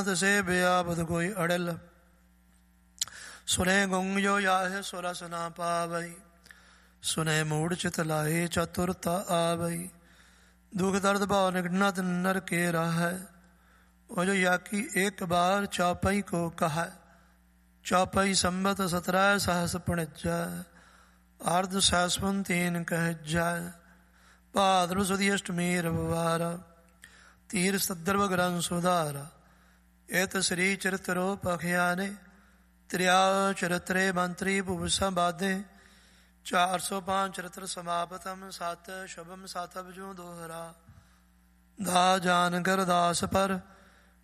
ਸੇ ਬਿਆਬਦ ਕੋਈ ਅੜਲ, ਸੁਨੇ ਗੁੰਗ ਜੋ ਯਾਹੇ ਸੋ ਰਸ ਨਾ ਪਾਵਈ, ਸੁਨੇ ਮੂੜ ਚਿਤ ਲਾਏ ਚਤੁਰਤਾ ਆਵਈ, ਦੁਖ ਦਰਦ ਭਾਵ ਨਿਗੜਨਾ ਤਿਨ ਨਰ ਕੇ ਰਾਹੈ, ਉਹ ਜੋ ਯਾਕੀ ਇੱਕ ਬਾਰ ਚੌਪਈ ਕੋ ਕਹੈ, ਚੌਪਈ ਸੰਮਤ 17 ਸਹਸ ਪੁਣਜੈ, ਅਰਧ ਸੈਸਵਨ ਤੀਨ ਕਹਿਜੈ, ਭਾਦਰਵ ਸੁਦੀ ਅਸ਼ਟਮੀ ਰਵਿਵਾਰਾ, ਤੀਰ ਸਦਰਵ ਗ੍ਰੰਥ ਸੁਧਾਰਾ, ਇਤ ਸ੍ਰੀ ਚਰਿਤਰੋ ਪਖਿਆਨੇ, ਤ੍ਰਿਆ ਚਰਿਤਰੇ ਮੰਤਰੀ ਭੁਵ ਸੰਬਾਦੇ, 405 ਚਰਿਤਰ ਸਮਾਪਤਮ, ਸਤ ਸ਼ਬਮ ਸਤ ਅਬਜੂ ਦੋਹਰਾ, ਦਾ ਜਾਨ ਕਰ ਦਾਸ ਪਰ